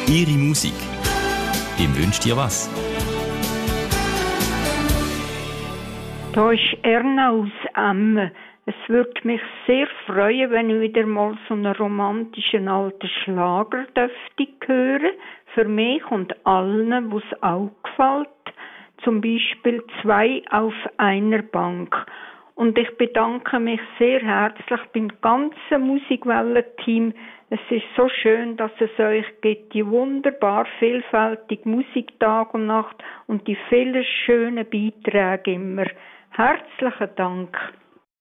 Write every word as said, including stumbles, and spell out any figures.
Ihre Musik. Wem wünscht ihr was? Da ist Erna aus Emmen. Es würde mich sehr freuen, wenn ich wieder mal so einen romantischen alten Schlager dürfte hören. Für mich und allen, wo es auch gefällt. Zum Beispiel «Zwei auf einer Bank». Und ich bedanke mich sehr herzlich beim ganzen Musikwellen-Team. Es ist so schön, dass es euch gibt, die wunderbar vielfältige Musik Tag und Nacht und die vielen schönen Beiträge immer. Herzlichen Dank.